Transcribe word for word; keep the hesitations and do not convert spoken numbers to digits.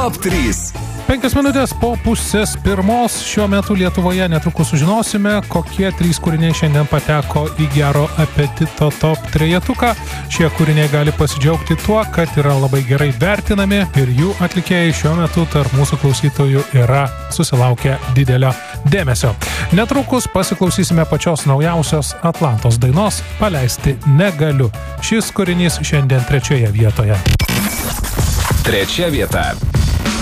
Top trys. Penkias minutės po pusės pirmos. Šiuo metu Lietuvoje netrukus sužinosime, kokie trys kūriniai šiandien pateko į Gero apetito top trejetuką. Šie kūriniai gali pasidžiaugti tuo, kad yra labai gerai vertinami ir jų atlikėjai šiuo metu tarp mūsų klausytojų yra susilaukę didelio dėmesio. Netrukus pasiklausysime pačios naujausios Atlantos dainos Paleisti negaliu. Šis kūrinys šiandien trečioje vietoje. Trečia vieta.